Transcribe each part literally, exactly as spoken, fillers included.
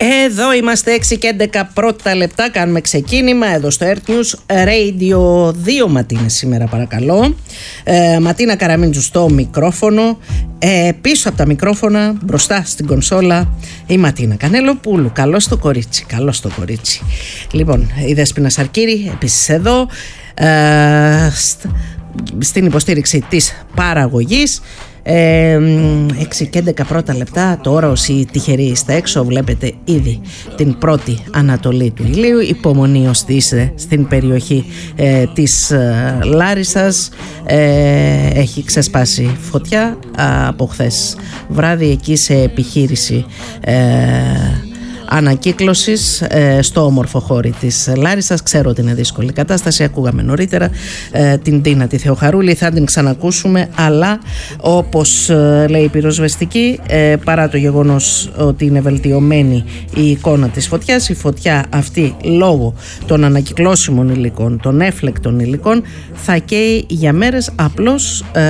Εδώ είμαστε έξι και έντεκα πρώτα λεπτά, κάνουμε ξεκίνημα εδώ στο Earth News Radio δύο. Ματίνα σήμερα παρακαλώ. ε, Ματίνα Καραμίντζου στο μικρόφωνο, ε, πίσω από τα μικρόφωνα, μπροστά στην κονσόλα η Ματίνα Κανέλοπουλου. Καλώς το κορίτσι, καλώς το κορίτσι. Λοιπόν, η Δέσποινα Σαρκύρη επίσης εδώ, ε, στ, στην υποστήριξη της παραγωγής. Ε, έξι και έντεκα πρώτα λεπτά. Τώρα όσοι τυχεροί είστε έξω, βλέπετε ήδη την πρώτη ανατολή του ηλίου. Υπομονή ώστε είστε στην περιοχή ε, της ε, Λάρισσας. ε, Έχει ξεσπάσει φωτιά από χθες βράδυ εκεί σε επιχείρηση ε, ανακύκλωσης ε, στο όμορφο χώρι της Λάρισσας. Ξέρω ότι είναι δύσκολη κατάσταση, ακούγαμε νωρίτερα ε, την Τίνα τη Θεοχαρούλη, θα την ξανακούσουμε, αλλά όπως ε, λέει η πυροσβεστική, ε, παρά το γεγονός ότι είναι βελτιωμένη η εικόνα της φωτιάς, η φωτιά αυτή λόγω των ανακυκλώσιμων υλικών, των έφλεκτων υλικών, θα καίει για μέρες. Απλώς ε,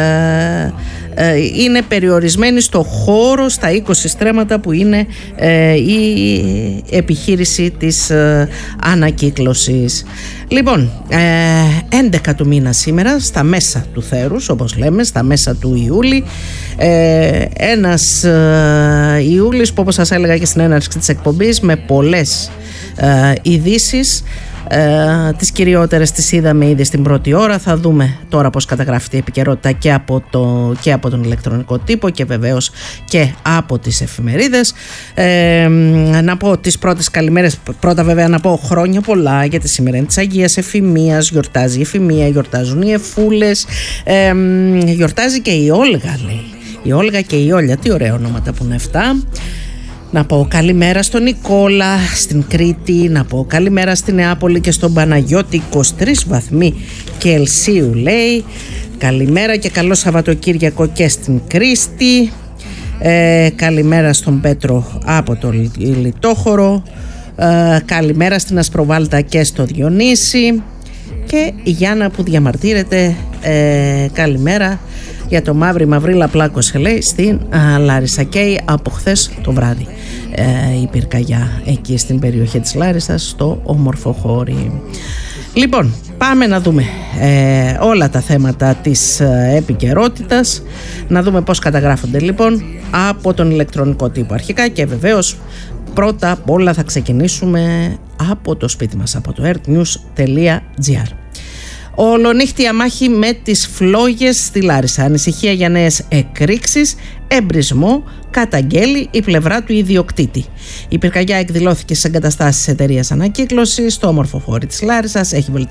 ε, είναι περιορισμένη στο χώρο, στα είκοσι στρέμματα που είναι ε, η επιχείρηση της ε, ανακύκλωσης. Λοιπόν, ε, έντεκα του μήνα σήμερα, στα μέσα του θέρους, όπως λέμε, στα μέσα του Ιούλη. ε, Ένας ε, Ιούλης που, όπως σας έλεγα και στην έναρξη της εκπομπής, με πολλές ε, ειδήσεις. Uh, τις κυριότερες τις είδαμε ήδη στην πρώτη ώρα. Θα δούμε τώρα πώς καταγράφεται η επικαιρότητα και από, το, και από τον ηλεκτρονικό τύπο και βεβαίως και από τις εφημερίδες. uh, Να πω τις πρώτες καλημέρες. Πρώτα βέβαια να πω χρόνια πολλά, γιατί σήμερα είναι της Αγίας Εφημίας. Γιορτάζει η Εφημία, γιορτάζουν οι Εφούλες, uh, γιορτάζει και η Όλγα, λέει. Η Όλγα και η Όλια, τι ωραία ονόματα που είναι αυτά. Να πω καλημέρα στον Νικόλα στην Κρήτη, να πω καλημέρα στην Νεάπολη και στον Παναγιώτη, είκοσι τρεις βαθμοί Κελσίου λέει. Καλημέρα και καλό Σαββατοκύριακο και στην Κρίστη. ε, Καλημέρα στον Πέτρο από το Λιτόχωρο. ε, Καλημέρα στην Ασπροβάλτα και στο Διονύση. Και η Γιάννα που διαμαρτύρεται, ε, καλημέρα για το μαύρη μαυρίλα πλάκωσε, λέει, στην α, Λάρισα. Και από χθες το βράδυ ε, η πυρκαγιά εκεί στην περιοχή της Λάρισσας, στο όμορφο χώρι. Λοιπόν, πάμε να δούμε ε, όλα τα θέματα της ε, επικαιρότητας, να δούμε πώς καταγράφονται λοιπόν από τον ηλεκτρονικό τύπο αρχικά, και βεβαίως πρώτα απ' όλα θα ξεκινήσουμε από το σπίτι μας, από το earthnews.gr. Ολονύχτια μάχη με τις φλόγες στη Λάρισα. Ανησυχία για νέες εκρήξεις. Εμπρισμό καταγγέλει η πλευρά του ιδιοκτήτη. Η πυρκαγιά εκδηλώθηκε στις εγκαταστάσεις εταιρείας ανακύκλωσης στο όμορφο χώρι της Λάρισσας. Έχει βελτιώσει